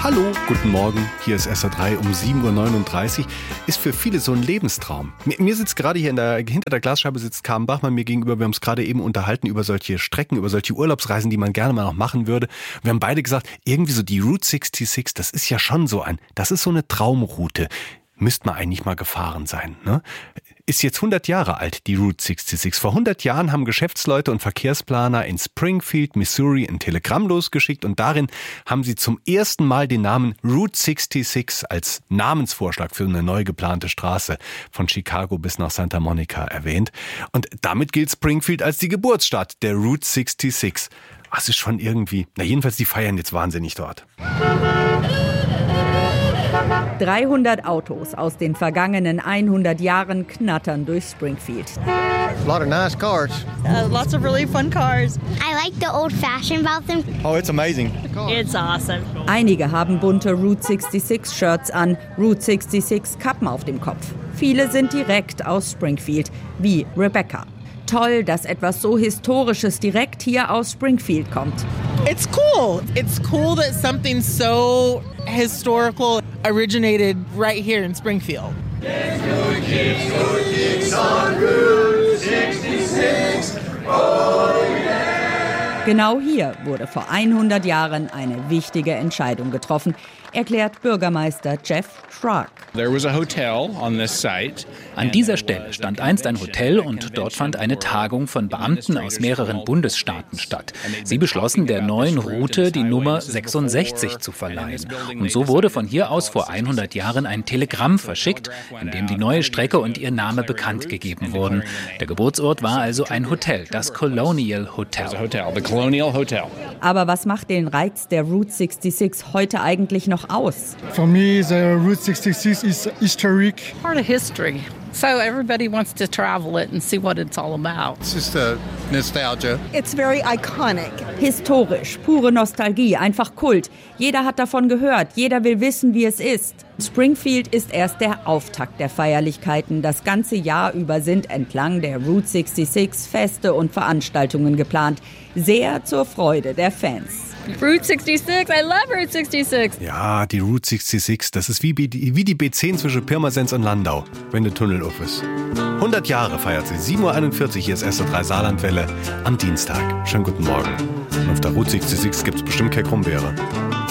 Hallo, guten Morgen, hier ist SR3 um 7.39 Uhr. Ist für viele so ein Lebenstraum. Mir sitzt gerade hier hinter der Glasscheibe sitzt Carmen Bachmann mir gegenüber. Wir haben uns gerade eben unterhalten über solche Strecken, über solche Urlaubsreisen, die man gerne mal noch machen würde. Wir haben beide gesagt, irgendwie so die Route 66, das ist ja schon das ist so eine Traumroute. Müsste man eigentlich mal gefahren sein, ne? Ist jetzt 100 Jahre alt, die Route 66. Vor 100 Jahren haben Geschäftsleute und Verkehrsplaner in Springfield, Missouri ein Telegramm losgeschickt und darin haben sie zum ersten Mal den Namen Route 66 als Namensvorschlag für eine neu geplante Straße von Chicago bis nach Santa Monica erwähnt. Und damit gilt Springfield als die Geburtsstadt der Route 66. Das ist schon irgendwie, jedenfalls die feiern jetzt wahnsinnig dort. 300 Autos aus den vergangenen 100 Jahren knattern durch Springfield. A lot of nice cars. Lots of really fun cars. I like the old-fashioned about them. Oh, it's amazing. It's awesome. Einige haben bunte Route 66 Shirts an, Route 66 Kappen auf dem Kopf. Viele sind direkt aus Springfield, wie Rebecca. Toll, dass etwas so Historisches direkt hier aus Springfield kommt. It's cool. It's cool that something so historical originated right here in Springfield. Let's go kicks on Route 66. Oh yeah. Genau hier wurde vor 100 Jahren eine wichtige Entscheidung getroffen, erklärt Bürgermeister Jeff Schrag. An dieser Stelle stand einst ein Hotel und dort fand eine Tagung von Beamten aus mehreren Bundesstaaten statt. Sie beschlossen, der neuen Route die Nummer 66 zu verleihen. Und so wurde von hier aus vor 100 Jahren ein Telegramm verschickt, in dem die neue Strecke und ihr Name bekannt gegeben wurden. Der Geburtsort war also ein Hotel, das Colonial Hotel. Aber was macht den Reiz der Route 66 heute eigentlich noch aus? For me, the Route 66 is historic. Part of history. So everybody wants to travel it and see what it's all about. It's just nostalgia. It's very iconic. Historisch, pure Nostalgie, einfach Kult. Jeder hat davon gehört, jeder will wissen, wie es ist. Springfield ist erst der Auftakt der Feierlichkeiten. Das ganze Jahr über sind entlang der Route 66 Feste und Veranstaltungen geplant. Sehr zur Freude der Fans. Route 66, I love Route 66. Ja, die Route 66, das ist wie die B10 zwischen Pirmasens und Landau, wenn der Tunnel auf ist. 100 Jahre feiert sie, 7.41 Uhr, hier ist SR3 Saarlandwelle am Dienstag. Schönen guten Morgen. Und auf der Route 66 gibt's bestimmt keine Krummbeere.